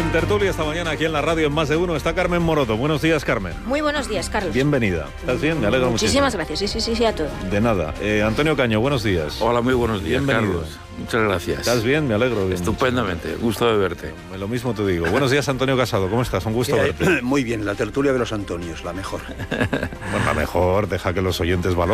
En tertulia esta mañana aquí en la radio en Más de Uno está Carmen Moroto. Buenos días, Carmen. Muy buenos días, Carlos. Bienvenida. ¿Estás bien? Me alegro muchísimo. Muchísimas gracias. Sí, a todo. De nada. Antonio Caño, buenos días. Hola, muy buenos días, Bienvenido. Carlos. Muchas gracias. ¿Estás bien? Me alegro. Bien. Estupendamente. Gusto de verte. Lo mismo te digo. Buenos días, Antonio Casado. ¿Cómo estás? Un gusto verte. Muy bien, la tertulia de los Antonios, la mejor. Bueno, la mejor. Deja que los oyentes valoren.